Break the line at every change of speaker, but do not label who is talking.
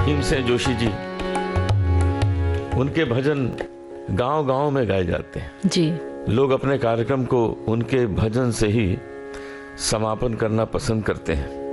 भीमसेन जोशी जी, उनके भजन गांव-गांव में गाए जाते हैं
जी।
लोग अपने कार्यक्रम को उनके भजन से ही समापन करना पसंद करते हैं।